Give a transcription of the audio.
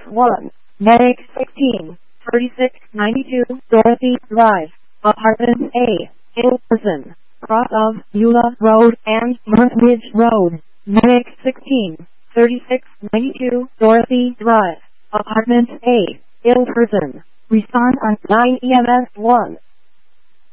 1, Medic 16, 3692, Dorothy Drive, Apartment A, Hilton, cross of Beulah Road and Murridge Road, Medic 16, 3692, Dorothy Drive, Apartment A, Hilton. Respond on 9 EMS 1.